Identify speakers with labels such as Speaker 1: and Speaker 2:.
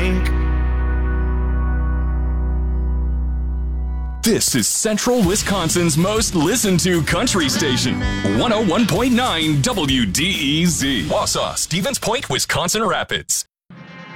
Speaker 1: drink.
Speaker 2: This is Central Wisconsin's most listened to country station, 101.9 WDEZ. Wausau, Stevens Point, Wisconsin Rapids.